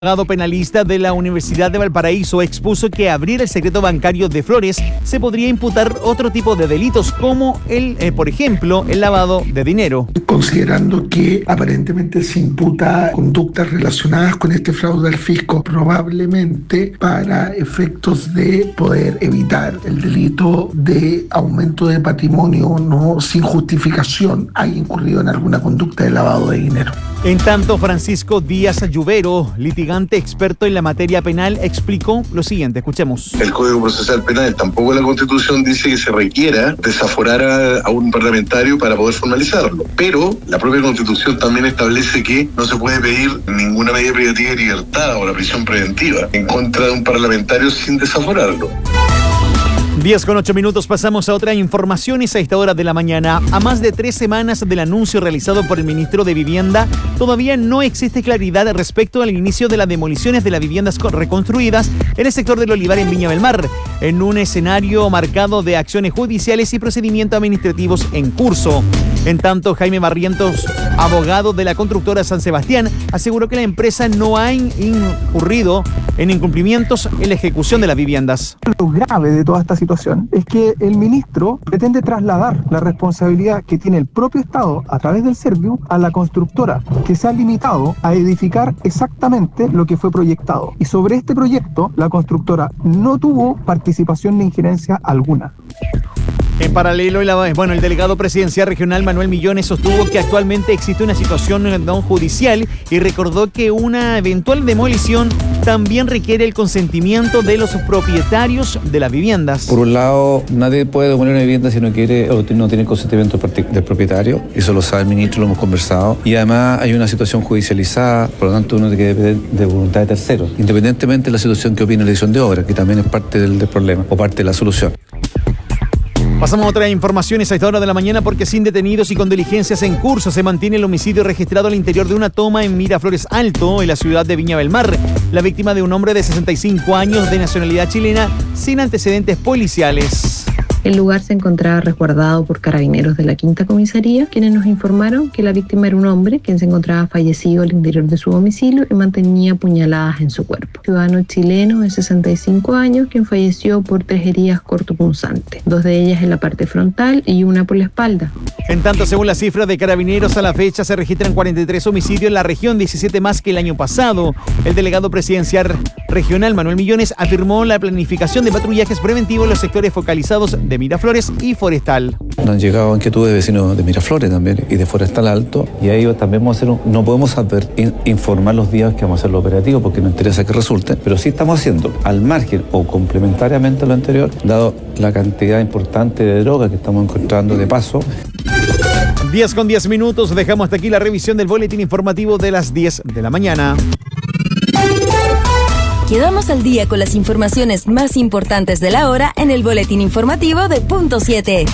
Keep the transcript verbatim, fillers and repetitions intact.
abogado penalista de la Universidad de Valparaíso expuso que abrir el secreto bancario de Flores se podría imputar otro tipo de delitos como el, eh, por ejemplo, el lavado de dinero. Considerando que aparentemente se imputa conductas relacionadas con este fraude al fisco, probablemente para efectos de poder evitar el delito de aumento de patrimonio no sin justificación, haya incurrido en alguna conducta de lavado de dinero. En tanto, Francisco Díaz Lluvero, litigante experto en la materia penal, explicó lo siguiente. Escuchemos. El Código Procesal Penal, tampoco la Constitución dice que se requiera desaforar a, a un parlamentario para poder formalizarlo. Pero la propia Constitución también establece que no se puede pedir ninguna medida privativa de libertad o la prisión preventiva en contra de un parlamentario sin desaforarlo. diez con ocho minutos, pasamos a otras informaciones a esta hora de la mañana. A más de tres semanas del anuncio realizado por el ministro de Vivienda, todavía no existe claridad respecto al inicio de las demoliciones de las viviendas reconstruidas en el sector del Olivar en Viña del Mar, en un escenario marcado de acciones judiciales y procedimientos administrativos en curso. En tanto, Jaime Barrientos, abogado de la constructora San Sebastián, aseguró que la empresa no ha incurrido en incumplimientos en la ejecución de las viviendas. Lo grave de toda esta situación es que el ministro pretende trasladar la responsabilidad que tiene el propio Estado a través del Serviu a la constructora, que se ha limitado a edificar exactamente lo que fue proyectado. Y sobre este proyecto, la constructora no tuvo participación ni injerencia alguna. En paralelo, el, bueno, el delegado presidencial regional Manuel Millones sostuvo que actualmente existe una situación no judicial y recordó que una eventual demolición también requiere el consentimiento de los propietarios de las viviendas. Por un lado, nadie puede demoler una vivienda si no quiere o no tiene el consentimiento del propietario. Eso lo sabe el ministro, lo hemos conversado. Y además hay una situación judicializada, por lo tanto uno tiene que depender de voluntad de terceros, independientemente de la situación que opine la dirección de obra, que también es parte del, del problema o parte de la solución. Pasamos a otras informaciones a esta hora de la mañana porque sin detenidos y con diligencias en curso se mantiene el homicidio registrado al interior de una toma en Miraflores Alto, en la ciudad de Viña del Mar. La víctima de un hombre de sesenta y cinco años de nacionalidad chilena sin antecedentes policiales. El lugar se encontraba resguardado por carabineros de la Quinta Comisaría, quienes nos informaron que la víctima era un hombre quien se encontraba fallecido al interior de su domicilio y mantenía puñaladas en su cuerpo. Ciudadano chileno de sesenta y cinco años, quien falleció por tres heridas cortopunzantes, dos de ellas en la parte frontal y una por la espalda. En tanto, según las cifras de Carabineros, a la fecha se registran cuarenta y tres homicidios en la región, diecisiete más que el año pasado. El delegado presidencial regional Manuel Millones afirmó la planificación de patrullajes preventivos en los sectores focalizados de Miraflores y Forestal. Han llegado inquietudes de vecinos de Miraflores también y de Forestal Alto, y ahí también vamos a hacer un, no podemos advertir, informar los días que vamos a hacer lo operativo porque nos interesa que resulte, pero sí estamos haciendo al margen o complementariamente a lo anterior, dado la cantidad importante de droga que estamos encontrando de paso. diez con diez minutos, dejamos hasta aquí la revisión del boletín informativo de las diez de la mañana. Quedamos al día con las informaciones más importantes de la hora en el boletín informativo de Punto siete.